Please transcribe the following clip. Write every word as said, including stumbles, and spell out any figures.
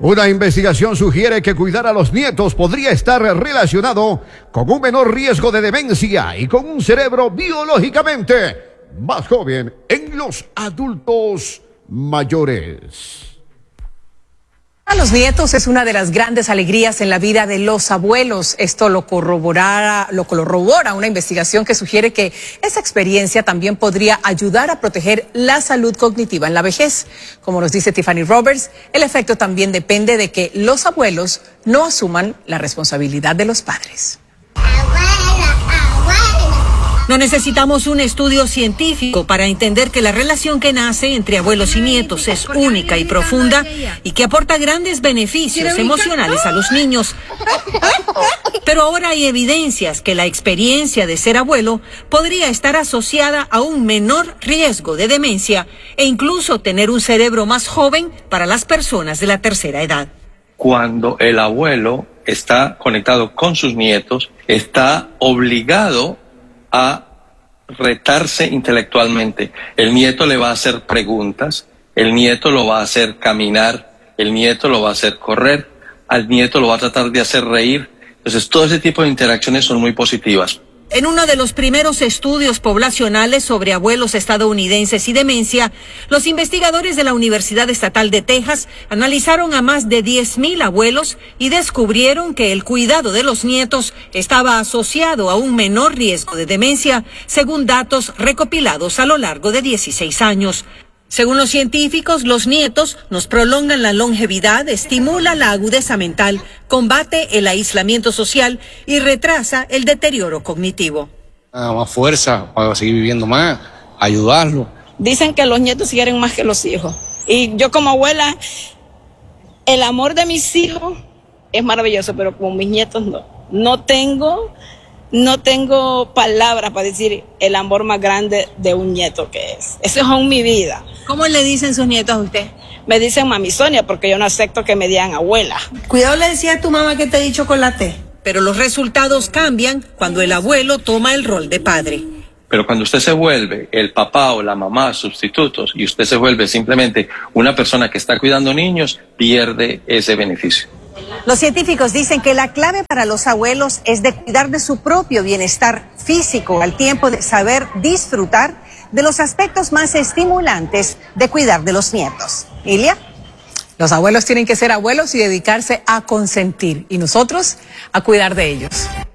Una investigación sugiere que cuidar a los nietos podría estar relacionado con un menor riesgo de demencia y con un cerebro biológicamente más joven en los adultos mayores. A los nietos es una de las grandes alegrías en la vida de los abuelos. Esto lo corrobora, lo corrobora una investigación que sugiere que esa experiencia también podría ayudar a proteger la salud cognitiva en la vejez. Como nos dice Tiffany Roberts, el efecto también depende de que los abuelos no asuman la responsabilidad de los padres. No necesitamos un estudio científico para entender que la relación que nace entre abuelos y nietos es única y profunda y que aporta grandes beneficios emocionales a los niños. Pero ahora hay evidencias que la experiencia de ser abuelo podría estar asociada a un menor riesgo de demencia e incluso tener un cerebro más joven para las personas de la tercera edad. Cuando el abuelo está conectado con sus nietos, está obligado a retarse intelectualmente. El nieto le va a hacer preguntas, el nieto lo va a hacer caminar, el nieto lo va a hacer correr, al nieto lo va a tratar de hacer reír. Entonces, todo ese tipo de interacciones son muy positivas. En uno de los primeros estudios poblacionales sobre abuelos estadounidenses y demencia, los investigadores de la Universidad Estatal de Texas analizaron a más de diez mil abuelos y descubrieron que el cuidado de los nietos estaba asociado a un menor riesgo de demencia, según datos recopilados a lo largo de dieciséis años. Según los científicos, los nietos nos prolongan la longevidad, estimula la agudeza mental, combate el aislamiento social y retrasa el deterioro cognitivo. Ah, más fuerza para seguir viviendo más, ayudarlo. Dicen que los nietos quieren más que los hijos. Y yo como abuela, el amor de mis hijos es maravilloso, pero con mis nietos no. No tengo... No tengo palabras para decir el amor más grande de un nieto que es. Eso es en mi vida. ¿Cómo le dicen sus nietos a usted? Me dicen mami Sonia porque yo no acepto que me digan abuela. Cuidado, le decía a tu mamá que te di chocolate. Pero los resultados cambian cuando el abuelo toma el rol de padre. Pero cuando usted se vuelve el papá o la mamá sustitutos y usted se vuelve simplemente una persona que está cuidando niños, pierde ese beneficio. Los científicos dicen que la clave para los abuelos es de cuidar de su propio bienestar físico al tiempo de saber disfrutar de los aspectos más estimulantes de cuidar de los nietos. ¿Ilia? Los abuelos tienen que ser abuelos y dedicarse a consentir y nosotros a cuidar de ellos.